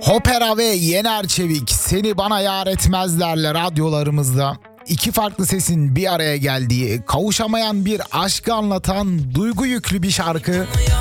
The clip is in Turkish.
Hopera ve Yener Çevik seni bana yar etmezlerle radyolarımızda iki farklı sesin bir araya geldiği, kavuşamayan bir aşkı anlatan duygu yüklü bir şarkı.